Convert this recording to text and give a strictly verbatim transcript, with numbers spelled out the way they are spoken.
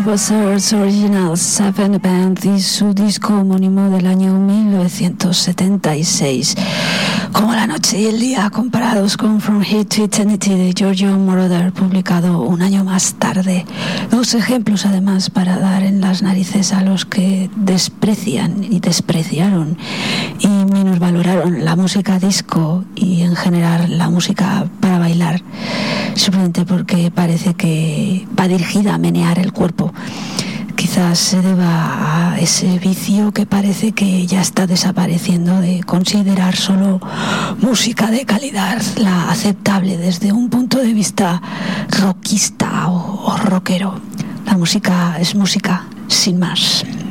Buzzards Originals Seven Band y su disco homónimo del año mil novecientos setenta y seis. Como la noche y el día comparados con From Here to Eternity de Giorgio Moroder, publicado un año más tarde. Dos ejemplos además para dar en las narices a los que desprecian y despreciaron y minusvaloraron la música disco y en general la música para bailar, simplemente porque parece que va dirigida a menear el cuerpo. Quizás se deba a ese vicio que parece que ya está desapareciendo de considerar solo música de calidad la aceptable desde un punto de vista rockista o, o rockero. La música es música, sin más.